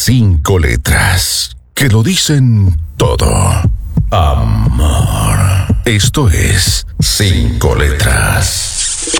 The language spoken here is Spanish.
5 letras que lo dicen todo. Amor. Esto es 5 letras.